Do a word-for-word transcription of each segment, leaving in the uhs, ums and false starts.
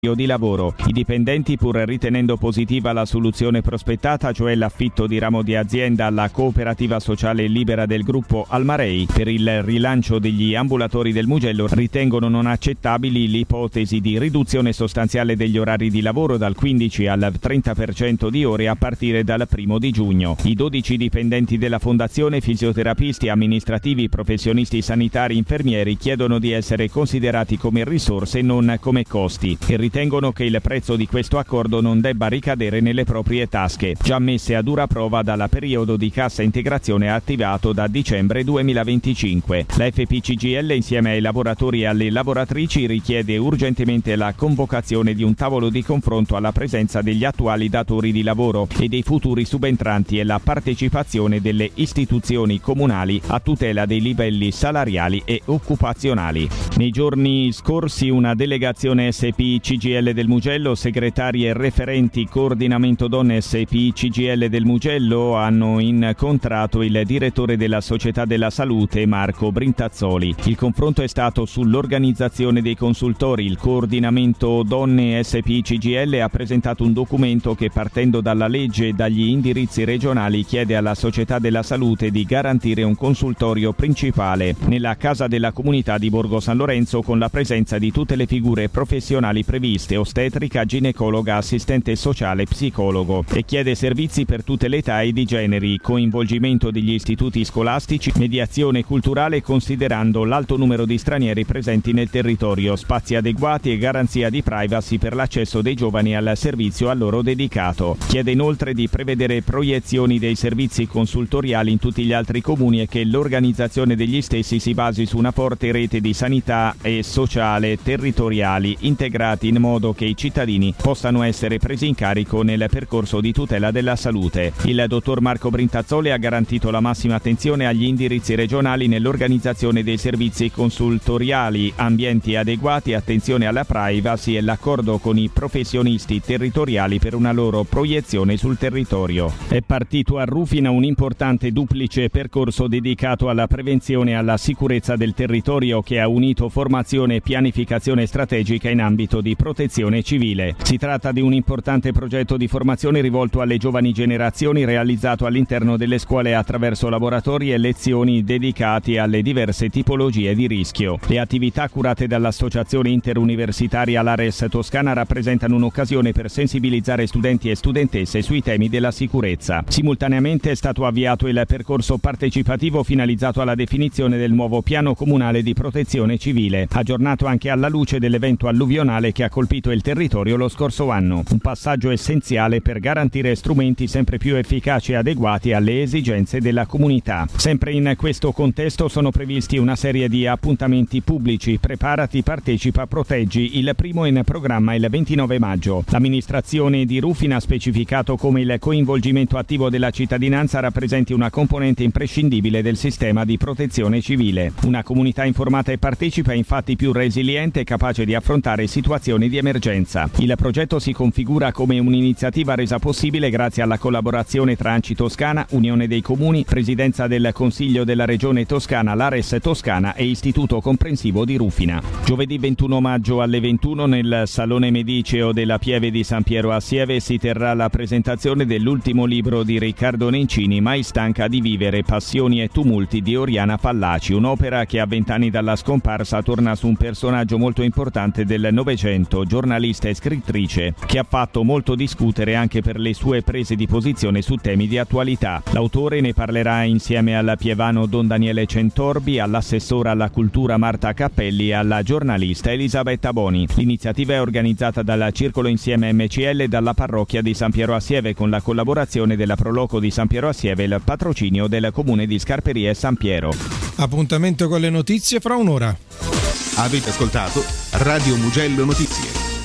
di lavoro. I dipendenti, pur ritenendo positiva la soluzione prospettata, cioè l'affitto di ramo di azienda alla cooperativa sociale libera del gruppo Almarei per il rilancio degli ambulatori del Mugello, ritengono non accettabili l'ipotesi di riduzione sostanziale degli orari di lavoro dal quindici al trenta per cento di ore a partire dal primo di giugno. I dodici dipendenti della fondazione, fisioterapisti, amministrativi, professionisti sanitari, infermieri, chiedono di essere considerati come risorse e non come costi e ritengono che il prezzo di questo accordo non debba ricadere nelle proprie tasche, già messe a dura prova dal periodo di cassa integrazione attivato da dicembre duemilaventicinque. La F P C G I L, insieme ai lavoratori e alle lavoratrici, richiede urgentemente la convocazione di un tavolo di confronto alla presenza degli attuali datori di lavoro e dei futuri subentranti e la partecipazione delle istituzioni comunali a tutela dei livelli salariali e occupazionali. Nei giorni scorsi una delegazione S P C G I L del Mugello, segretari e referenti coordinamento donne S P C G I L del Mugello hanno incontrato il direttore della Società della Salute Marco Brintazzoli. Il confronto è stato sull'organizzazione dei consultori. Il coordinamento donne S P C G I L ha presentato un documento che, partendo dalla legge e dagli indirizzi regionali, chiede alla Società della Salute di garantire un consultorio principale nella Casa della Comunità di Borgo San Lorenzo con la presenza di tutte le figure professionali previste: ostetrica, ginecologa, assistente sociale, psicologo, e chiede servizi per tutte le età e di generi, coinvolgimento degli istituti scolastici, mediazione culturale considerando l'alto numero di stranieri presenti nel territorio, spazi adeguati e garanzia di privacy per l'accesso dei giovani al servizio a loro dedicato. Chiede inoltre di prevedere proiezioni dei servizi consultoriali in tutti gli altri comuni e che l'organizzazione degli stessi si basi su una forte rete di sanità e sociale territoriali integrati in modo che i cittadini possano essere presi in carico nel percorso di tutela della salute. Il dottor Marco Brintazzoli ha garantito la massima attenzione agli indirizzi regionali nell'organizzazione dei servizi consultoriali, ambienti adeguati, attenzione alla privacy e l'accordo con i professionisti territoriali per una loro proiezione sul territorio. È partito a Rufina un importante duplice percorso dedicato alla prevenzione e alla sicurezza del territorio che ha unito formazione e pianificazione strategica in ambito di protezione civile. Si tratta di un importante progetto di formazione rivolto alle giovani generazioni, realizzato all'interno delle scuole attraverso laboratori e lezioni dedicati alle diverse tipologie di rischio. Le attività curate dall'Associazione Interuniversitaria Lares Toscana rappresentano un'occasione per sensibilizzare studenti e studentesse sui temi della sicurezza. Simultaneamente è stato avviato il percorso partecipativo finalizzato alla definizione del nuovo piano comunale di protezione civile, aggiornato anche alla luce dell'evento alluvionale che ha colpito il territorio lo scorso anno. Un passaggio essenziale per garantire strumenti sempre più efficaci e adeguati alle esigenze della comunità. Sempre in questo contesto sono previsti una serie di appuntamenti pubblici: Preparati, Partecipa, Proteggi, il primo in programma il ventinove maggio. L'amministrazione di Rufina ha specificato come il coinvolgimento attivo della cittadinanza rappresenti una componente imprescindibile del sistema di protezione civile. Una comunità informata e partecipa è infatti più resiliente e capace di affrontare situazioni di emergenza. Il progetto si configura come un'iniziativa resa possibile grazie alla collaborazione tra ANCI Toscana, Unione dei Comuni, Presidenza del Consiglio della Regione Toscana, Lares Toscana e Istituto Comprensivo di Rufina. Giovedì ventuno maggio alle ventuno nel Salone Mediceo della Pieve di San Piero a Sieve si terrà la presentazione dell'ultimo libro di Riccardo Nencini, Mai stanca di vivere, passioni e tumulti di Oriana Fallaci, un'opera che a vent'anni dalla scomparsa torna su un personaggio molto importante del Novecento, giornalista e scrittrice, che ha fatto molto discutere anche per le sue prese di posizione su temi di attualità. L'autore ne parlerà insieme al pievano Don Daniele Centorbi, all'assessora alla cultura Marta Cappelli e alla giornalista Elisabetta Boni. L'iniziativa è organizzata dal Circolo Insieme M C L e dalla parrocchia di San Piero a Sieve con la collaborazione della Proloco di San Piero a Sieve e il patrocinio del comune di Scarperie San Piero. Appuntamento con le notizie fra un'ora. Avete ascoltato Radio Mugello Notizie.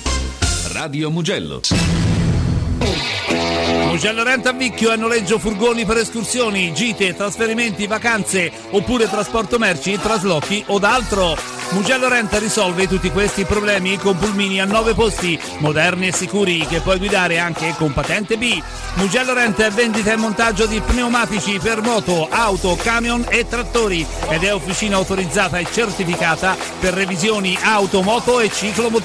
Radio Mugello. Mugello Rent a Vicchio è noleggio furgoni per escursioni, gite, trasferimenti, vacanze oppure trasporto merci, traslochi o d'altro. Mugello Rent risolve tutti questi problemi con pulmini a nove posti, moderni e sicuri, che puoi guidare anche con patente B. Mugello Rent è vendita e montaggio di pneumatici per moto, auto, camion e trattori ed è officina autorizzata e certificata per revisioni auto, moto e ciclomotori.